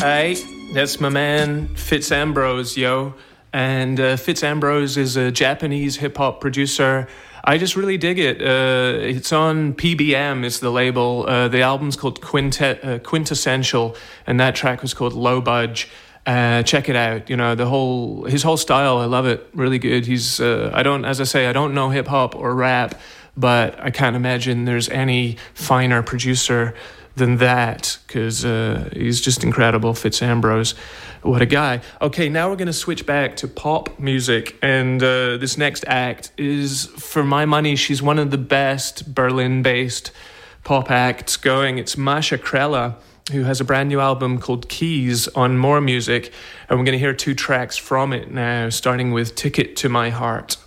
Hey, that's my man Fitz Ambrose, yo. And Fitz Ambrose is a Japanese hip-hop producer. I just really dig it. It's on PBM is the label. The album's called Quintessential, and that track was called Low Budge. Check it out. You know, his whole style, I love it. Really good. He's I don't know hip-hop or rap, but I can't imagine there's any finer producer than that, because he's just incredible. Fitz Ambrose, what a guy. Okay, now we're going to switch back to pop music, and this next act is, for my money, she's one of the best Berlin-based pop acts going. It's Masha Krella, who has a brand new album called Keys on More Music, and we're going to hear 2 tracks from it now, starting with Ticket to My Heart.